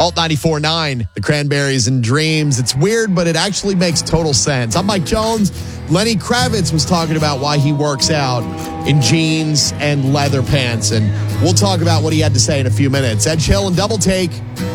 Alt 94.9, the Cranberries and Dreams. It's weird, but it actually makes total sense. I'm Mike Jones. Lenny Kravitz was talking about why he works out in jeans and leather pants, and we'll talk about what he had to say in a few minutes. Ed Chill and Double Take